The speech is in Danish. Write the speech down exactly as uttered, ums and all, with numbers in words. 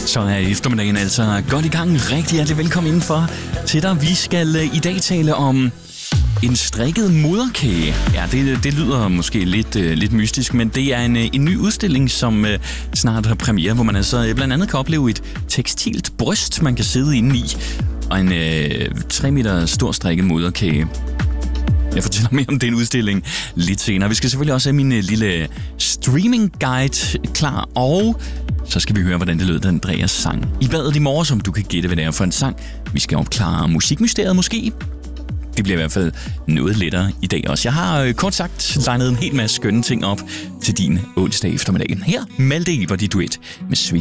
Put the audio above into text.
Så er eftermiddagen altså godt i gang. Rigtig hjertelig velkommen indenfor til dig. Vi skal uh, i dag tale om en strikket moderkage. Ja, det, det lyder måske lidt, uh, lidt mystisk, men det er en, uh, en ny udstilling, som uh, snart har premiere, hvor man altså uh, blandt andet kan opleve et tekstilt bryst, man kan sidde inde i, og en uh, tre meter stor strikket moderkage. Jeg fortæller mere om den udstilling lidt senere. Vi skal selvfølgelig også have min uh, lille streaming guide klar, og så skal vi høre, hvordan det lød, da Andreas sang i badet i morgen, som du kan gætte, hvad det er for en sang. Vi skal opklare musikmysteriet måske. Det bliver i hvert fald noget lettere i dag også. Jeg har øh, kort sagt legnet en hel masse skønne ting op til din onsdag eftermiddag. Her Malte Ebert i duet med Svend.